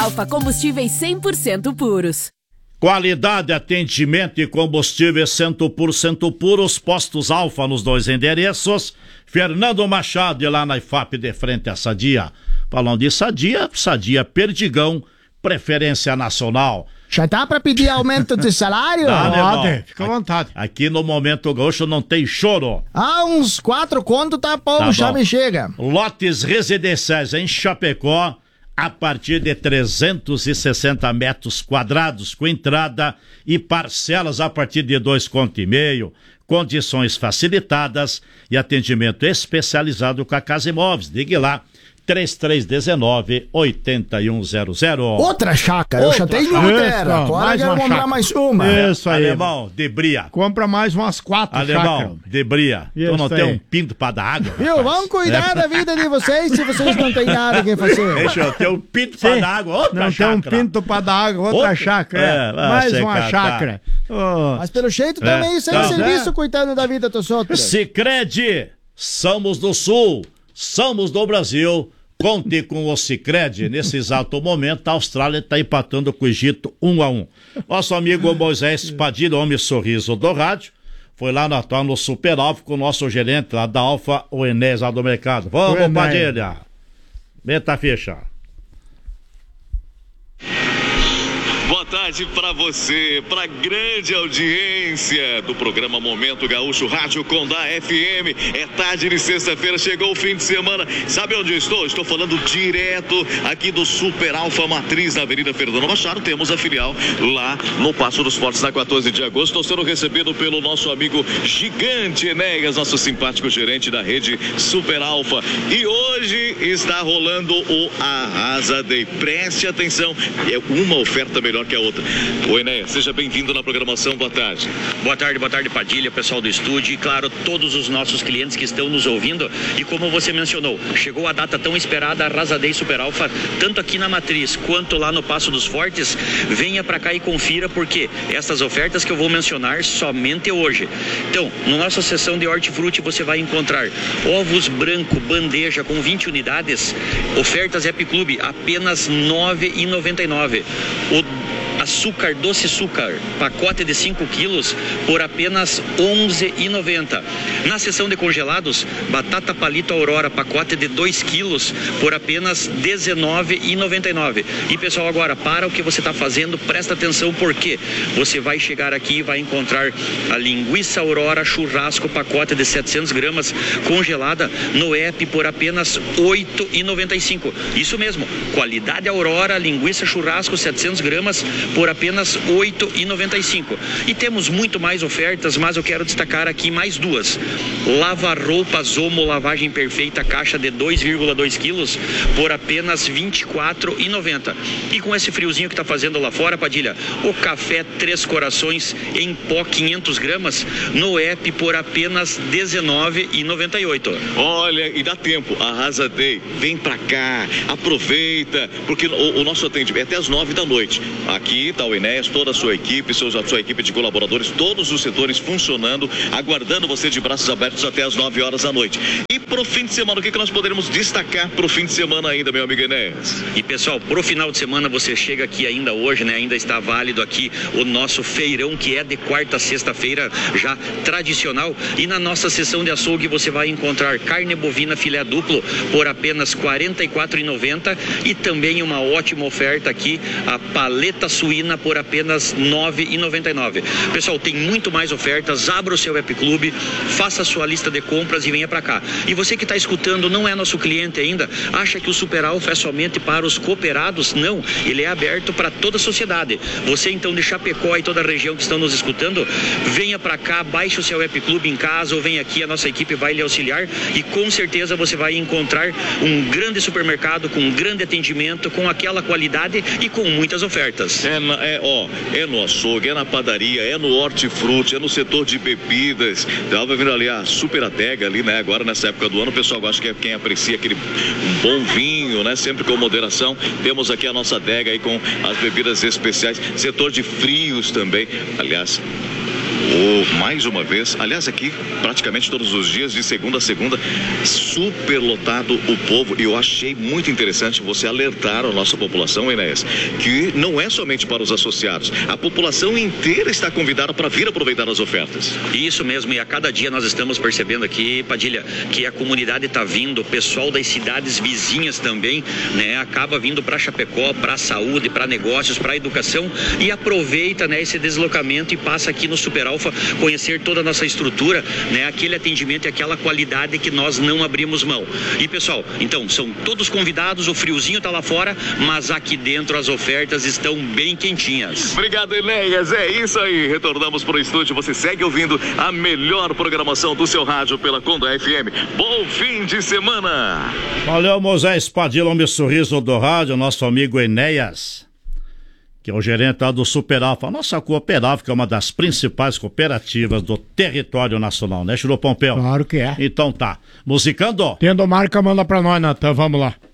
Alfa Combustíveis 100% puros. Qualidade, atendimento e combustíveis 100% puros. Postos Alfa nos 2 endereços. Fernando Machado e lá na IFAP de frente a Sadia. Falando de Sadia, Sadia Perdigão, preferência nacional. Já dá pra pedir aumento de salário? Pode, fica à vontade. Aqui no Momento Gaúcho não tem choro. Uns 4 conto tá bom, já me chega. Lotes residenciais em Chapecó, a partir de 360 metros quadrados, com entrada e parcelas a partir de 2,5 conto. Condições facilitadas e atendimento especializado com a Casa Imóveis. Ligue lá. 3319-8100. Outra chácara, eu já tenho uma terra. Agora eu quero comprar mais uma. Isso aí. Alemão, debria. Compra mais umas 4 chácaras. Alemão, debria. Tu não tem um pinto pra dar água? Viu? Vamos cuidar da vida de vocês se vocês não têm nada que fazer. Deixa eu ter um pinto pra dar água, outra não chácara. Não tem um pinto pra dar água, outra chácara. Mais uma chácara. Mas pelo jeito também sem serviço cuidando da vida dos outros. Sicredi, somos do Sul. Somos do Brasil, conte com o Sicredi. Nesse exato momento, a Austrália está empatando com o Egito 1-1. Nosso amigo Moisés Padilha, homem sorriso do rádio, foi lá no Super Alfa com o nosso gerente lá da Alfa, o Enéas lá do mercado. Vamos, Padilha. Meta a ficha. Boa tarde para você, para grande audiência do programa Momento Gaúcho Rádio Condá FM. É tarde de sexta-feira, chegou o fim de semana. Sabe onde eu estou? Estou falando direto aqui do Super Alfa Matriz, na Avenida Fernando Machado. Temos a filial lá no Passo dos Fortes, na 14 de agosto. Estou sendo recebido pelo nosso amigo Gigante Enéas, nosso simpático gerente da rede Super Alfa. E hoje está rolando o Arrasa Day. Preste atenção, é uma oferta melhor que a outra. Oi, Enéas, seja bem-vindo na programação, boa tarde. Boa tarde, Padilha, pessoal do estúdio e, claro, todos os nossos clientes que estão nos ouvindo. E como você mencionou, chegou a data tão esperada, a Arrasa Day Super Alfa, tanto aqui na Matriz quanto lá no Passo dos Fortes. Venha pra cá e confira, porque essas ofertas que eu vou mencionar somente hoje. Então, na nossa seção de hortifruti você vai encontrar ovos branco, bandeja com 20 unidades, ofertas Happy Club, apenas R$ 9,99. O açúcar, doce açúcar, pacote de 5 quilos por apenas R$ 11,90. Na seção de congelados, batata palito Aurora, pacote de 2 quilos por apenas R$ 19,99. E pessoal, agora, para o que você está fazendo, presta atenção, porque você vai chegar aqui e vai encontrar a linguiça Aurora churrasco, pacote de 700 gramas, congelada no app por apenas R$ 8,95. Isso mesmo, qualidade Aurora, linguiça churrasco 700 gramas por apenas R$ 8,95. E temos muito mais ofertas, mas eu quero destacar aqui mais duas. Lava-roupas Omo, lavagem perfeita, caixa de 2,2 quilos por apenas R$ 24,90. E com esse friozinho que está fazendo lá fora, Padilha, o café Três Corações em pó 500 gramas no app por apenas R$ 19,98. Olha, e dá tempo, Arrasa Day, vem pra cá, aproveita, porque o nosso atendimento é até as 9 da noite. Aqui está o Enéas, toda a sua equipe, sua equipe de colaboradores, todos os setores funcionando, aguardando você de braços abertos até as 9 horas da noite. E pro fim de semana, o que nós poderemos destacar pro fim de semana ainda, meu amigo Enéas? E pessoal, pro final de semana você chega aqui ainda hoje, né? Ainda está válido aqui o nosso feirão, que é de quarta a sexta-feira, já tradicional. E na nossa seção de açougue você vai encontrar carne bovina filé duplo por apenas R$ 44,90 e também uma ótima oferta aqui, a paleta suína por apenas R$ 9,99. Pessoal, tem muito mais ofertas. Abra o seu App Club, faça a sua lista de compras e venha para cá. E você que está escutando, não é nosso cliente ainda, acha que o Super Alfa é somente para os cooperados? Não, ele é aberto para toda a sociedade. Você então de Chapecó e toda a região que estão nos escutando, venha para cá, baixe o seu App Club em casa ou venha aqui, a nossa equipe vai lhe auxiliar e com certeza você vai encontrar um grande supermercado com um grande atendimento, com aquela qualidade e com muitas ofertas. É no açougue, é na padaria, é no hortifruti, é no setor de bebidas. Estava vendo ali a super adega ali, né? Agora nessa época do ano, o pessoal gosta que é quem aprecia aquele bom vinho, né? Sempre com moderação. Temos aqui a nossa adega aí com as bebidas especiais, setor de frios também. Aliás, Mais uma vez, aliás, aqui praticamente todos os dias, de segunda a segunda, super lotado o povo. E eu achei muito interessante você alertar a nossa população, Enéas, que não é somente para os associados, a população inteira está convidada para vir aproveitar as ofertas. Isso mesmo, e a cada dia nós estamos percebendo aqui, Padilha, que a comunidade está vindo, o pessoal das cidades vizinhas também, né, acaba vindo para Chapecó, para a saúde, para negócios, para a educação, e aproveita, né, esse deslocamento e passa aqui no Super Alfa conhecer toda a nossa estrutura, né, aquele atendimento e aquela qualidade que nós não abrimos mão. E pessoal, então, são todos convidados, o friozinho está lá fora, mas aqui dentro as ofertas estão bem quentinhas. Obrigado, Enéas, é isso aí, retornamos para o estúdio, você segue ouvindo a melhor programação do seu rádio pela Conda FM. Bom fim de semana! Valeu, Moisés Padilha, homem sorriso do rádio, nosso amigo Enéas, que é o gerente do Super Alfa, a nossa Cooperalfa, que é uma das principais cooperativas do território nacional, né, Chiro Pompeu? Claro que é. Então tá, musicando. Tendo marca, manda pra nós, Natan, vamos lá.